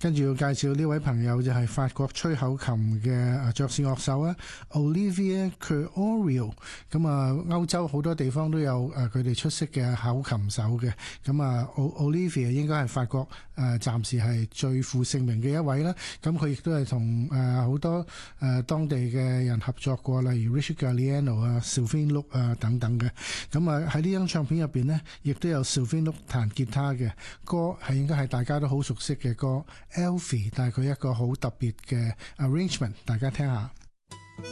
跟住要介紹呢位朋友就係法國吹口琴嘅爵士樂手啊 Olivier Coeurier。咁啊，歐洲好多地方都有佢哋出色嘅口琴手嘅。咁啊 Olivier 應該係法國暫時係最負盛名嘅一位啦。咁佢亦都係同好多當地嘅人合作過，例如 Richard Galliano 啊、Sylvain Luc 啊等等嘅。咁啊喺呢張唱片入邊呢，亦都有 Sylvain Luc 彈吉他嘅歌，係應該係大家都好熟悉嘅歌 Elfie， 但係佢一個好特別嘅 arrangement， 大家聽下。